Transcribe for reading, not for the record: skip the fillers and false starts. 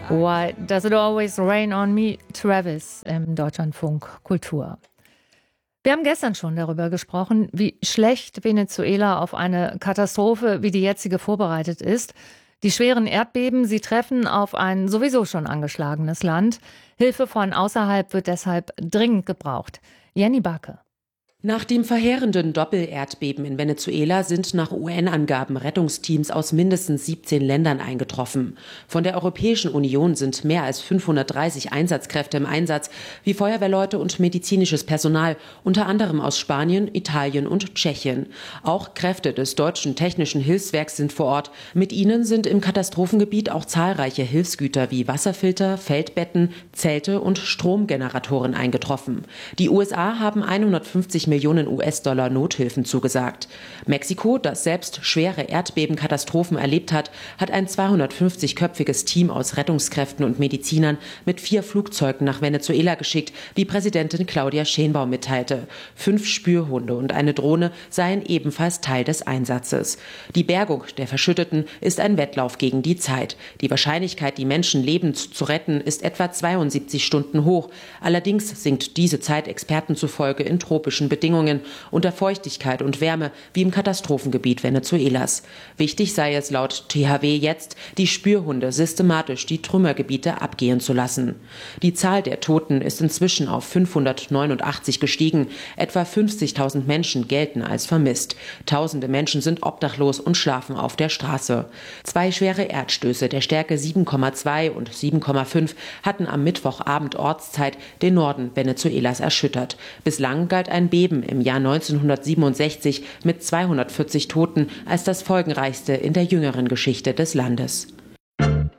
Why does it always rain on me? Travis im Deutschlandfunk Kultur. Wir haben gestern schon darüber gesprochen, wie schlecht Venezuela auf eine Katastrophe wie die jetzige vorbereitet ist. Die schweren Erdbeben, sie treffen auf ein sowieso schon angeschlagenes Land. Hilfe von außerhalb wird deshalb dringend gebraucht. Jenny Backe. Nach dem verheerenden Doppelerdbeben in Venezuela sind nach UN-Angaben Rettungsteams aus mindestens 17 Ländern eingetroffen. Von der Europäischen Union sind mehr als 530 Einsatzkräfte im Einsatz, wie Feuerwehrleute und medizinisches Personal, unter anderem aus Spanien, Italien und Tschechien. Auch Kräfte des Deutschen Technischen Hilfswerks sind vor Ort. Mit ihnen sind im Katastrophengebiet auch zahlreiche Hilfsgüter wie Wasserfilter, Feldbetten, Zelte und Stromgeneratoren eingetroffen. Die USA haben 150 Millionen US-Dollar Nothilfen zugesagt. Mexiko, das selbst schwere Erdbebenkatastrophen erlebt hat, hat ein 250-köpfiges Team aus Rettungskräften und Medizinern mit 4 Flugzeugen nach Venezuela geschickt, wie Präsidentin Claudia Sheinbaum mitteilte. 5 Spürhunde und eine Drohne seien ebenfalls Teil des Einsatzes. Die Bergung der Verschütteten ist ein Wettlauf gegen die Zeit. Die Wahrscheinlichkeit, die Menschen lebend zu retten, ist etwa 72 Stunden hoch. Allerdings sinkt diese Zeit Experten zufolge in tropischen Bedingungen unter Feuchtigkeit und Wärme wie im Katastrophengebiet Venezuelas. Wichtig sei es laut THW jetzt, die Spürhunde systematisch die Trümmergebiete abgehen zu lassen. Die Zahl der Toten ist inzwischen auf 589 gestiegen. Etwa 50.000 Menschen gelten als vermisst. Tausende Menschen sind obdachlos und schlafen auf der Straße. 2 schwere Erdstöße der Stärke 7,2 und 7,5 hatten am Mittwochabend Ortszeit den Norden Venezuelas erschüttert. Bislang galt ein Beben im Jahr 1967 mit 240 Toten als das folgenreichste in der jüngeren Geschichte des Landes.